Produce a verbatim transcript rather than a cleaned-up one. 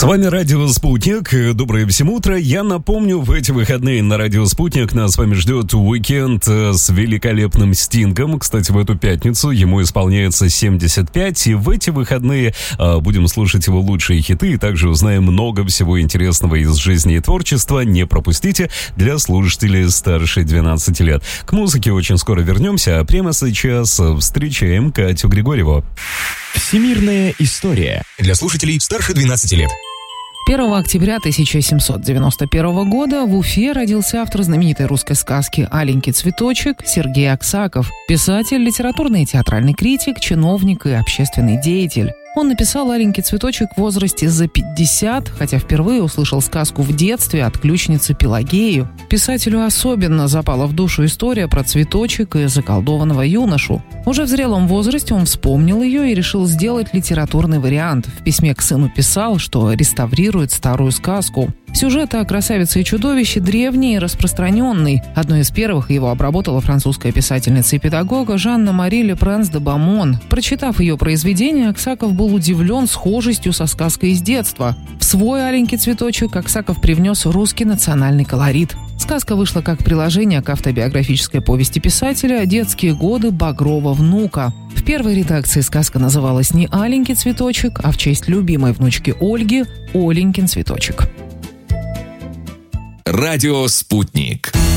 С вами Радио Спутник. Доброе всем утро. Я напомню, в эти выходные на Радио Спутник нас с вами ждет уикенд с великолепным Стингом. Кстати, в эту пятницу ему исполняется семьдесят пять. И в эти выходные а, будем слушать его лучшие хиты. И также узнаем много всего интересного из жизни и творчества. Не пропустите для слушателей старше двенадцати лет. К музыке очень скоро вернемся. А прямо сейчас встречаем Катю Григорьеву. Всемирная история для слушателей старше двенадцати лет. первого октября тысяча семьсот девяносто первого года в Уфе родился автор знаменитой русской сказки «Аленький цветочек» Сергей Аксаков, писатель, литературный и театральный критик, чиновник и общественный деятель. Он написал «Аленький цветочек» в возрасте за пятьдесят, хотя впервые услышал сказку в детстве от ключницы Пелагеи. Писателю особенно запала в душу история про цветочек и заколдованного юношу. Уже в зрелом возрасте он вспомнил ее и решил сделать литературный вариант. В письме к сыну писал, что реставрирует старую сказку. Сюжет о красавице и чудовище древний и распространенный. Одной из первых его обработала французская писательница и педагога Жанна-Мари Ле Пренс де Бамон. Прочитав ее произведение, Аксаков был удивлен схожестью со сказкой из детства. В свой «Аленький цветочек» Аксаков привнес русский национальный колорит. Сказка вышла как приложение к автобиографической повести писателя «Детские годы Багрова внука». В первой редакции сказка называлась не «Аленький цветочек», а в честь любимой внучки Ольги «Оленькин цветочек». Радио «Спутник».